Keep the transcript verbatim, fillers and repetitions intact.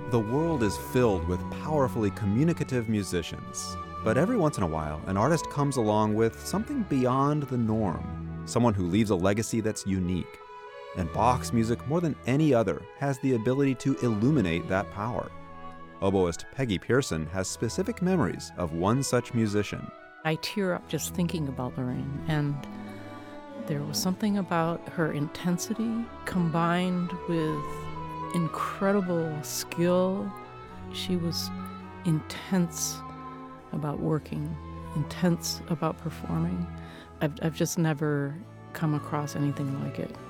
The world is filled with powerfully communicative musicians. But every once in a while, an artist comes along with something beyond the norm, someone who leaves a legacy that's unique. And Bach's music, more than any other, has the ability to illuminate that power. Oboist Peggy Pearson has specific memories of one such musician. I tear up just thinking about Lorraine, and there was something about her intensity combined with incredible skill. She was intense about working, intense about performing. I've, I've just never come across anything like it.